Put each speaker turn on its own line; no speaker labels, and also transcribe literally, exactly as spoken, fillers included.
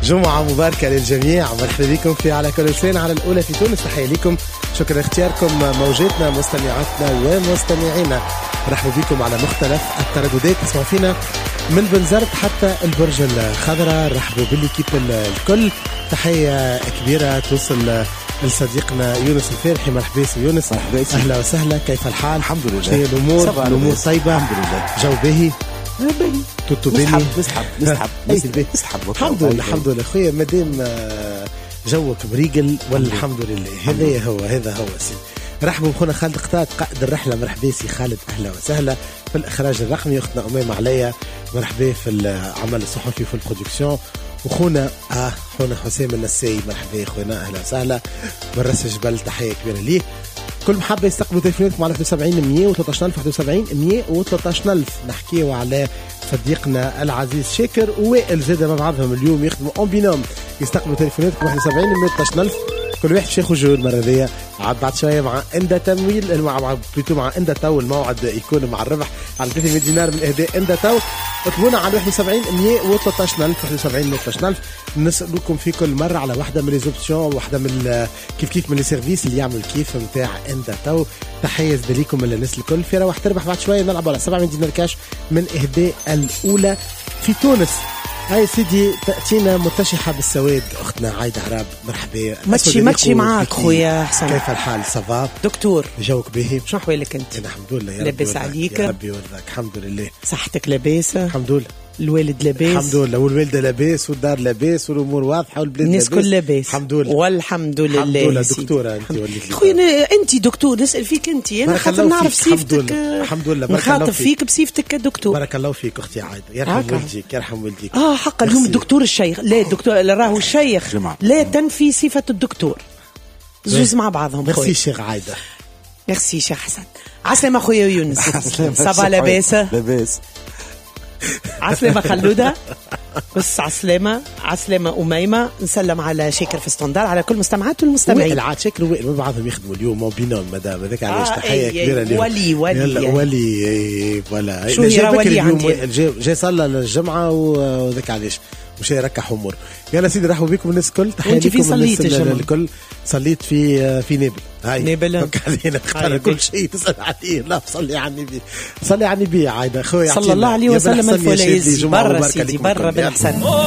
جمعة مباركة للجميع، مرحبا بكم في على كل لسان على الأولى في تونس. تحية لكم، شكرا اختياركم موجاتنا مستمعاتنا ومستمعينا. مرحبا بكم على مختلف الترددات، تسمعوا فينا من بنزرت حتى البرج الخضراء. رحبوا بالليكيب الكل، تحية كبيرة توصل لصديقنا يونس الفارحي. مرحبا سي يونس، أهلا وسهلا، كيف الحال؟
الحمد لله.
شيء الأمور؟ الأمور طيبة الحمد لله. جو باهي؟
باهي
توتو باهي.
نسحب نسحب نسحب
نسحب
نسحب
الحمد لله الحمد لله خويا، مادام جوك بريقل والحمد لله. هذا هو هذا هو سي. رحبوا بخونا خالد قطاط قائد الرحلة. مرحبا سي خالد، أهلا وسهلا. في الإخراج الرقمي أختنا أمام عليا، مرحبا في العمل الصحفي في البرودكسيون. وخونا آه خونا حسام النساي، مرحبا خونا، أهلا وسهلا. مرس جبل، تحية كبيرة ليه. كل محبة يستقبلوا تليفوناتكم على واحد وسبعين مية وثلاثة عشر ألف واحد وسبعين مية وثلاثة عشر ألف. نحكيو على صديقنا العزيز شاكر ووائل زاد مع بعضهم اليوم يخدموا اون بينوم. يستقبلوا تليفوناتكم واحد وسبعين مية وثلاثة عشر ألف. كل واحد باش ياخذ جهود المره ذي. عاد بعد شويه مع اندا تمويل مع مع بيتو مع اندا تو الموعد يكون مع الربح على ثلاثمية دينار من اهداء اندا تو. اطلبونا على واحد وسبعين مية وثلاثة عشر ألف واحد وسبعين مية وثلاثة عشر ألف. نسالكم في كل مره على واحده من لي زوبسيون، واحده من كيف كيف من لي سيرفيس اللي يعمل كيف نتاع اندا تو. تحيه لكم الناس الكل. في رواح تربح بعد شويه نلعب على سبعمية دينار كاش من اهداء الاولى في تونس. هاي سيدي تأتينا متشحة بالسواد أختنا عايدة عراب، مرحبا.
ماتشي ماتشي معاك خويا حسن،
كيف الحال؟ صافا
دكتور؟
جوك باهي؟
شو أحوالك أنت؟
أنا الحمد لله، يا
لاباس عليك؟
يا ربي يرضاك، الحمد لله.
صحتك لاباسة؟
الحمد لله.
الوالد لاباس؟
الحمد لله، والوالدة لاباس والدار لاباس والأمور واضحة والبلاد
الناس كل لاباس
الحمد لله
والحمد لله.
الحمد لله. دكتورة أنت وليت لي
خويا، أنت دكتور، نسأل فيك أنت، أنا خاطر نعرف صيفتك.
الحمد لله،
نخاطب فيك بصيفتك كدكتور.
بارك الله فيك أختي عايدة، يرحم والديك يرحم والديك.
آه حقا اليوم الدكتور الشيخ، لا الدكتور راهو الشيخ لا تنفي صفة الدكتور، زوز مع بعضهم.
ميرسي شيخ عايدة.
ميرسي شيخ حسن. عسلامة خويا يونس. صباح لاباس
لاباس.
عسلامة خلودة، بس عسلامة عسلامة أميمة. نسلم على شاكر في ستاندار، على كل مستمعات والمستمعين.
العاد شاكر وائل من بعضهم يخدموا اليوم وبينهم مدام هذاك علاش. آه تحية كبيرة لهم.
ولي ولي
يعني. ولي ولا
شو هي ولي عندي
جاي صلى الجمعة وذاك علاش مش يركح امور. يلا سيدي رحبوا بكم الناس الكل. تحية لكم الناس الكل. صليت في في نابل. هاي
نابل
علينا اختار كل شيء تسأل عليه. لا صلي على النبي، صلي على النبي عايدة خويا
صلى الله عليه وسلم. الفولايز برا سيدي برا بالحسن.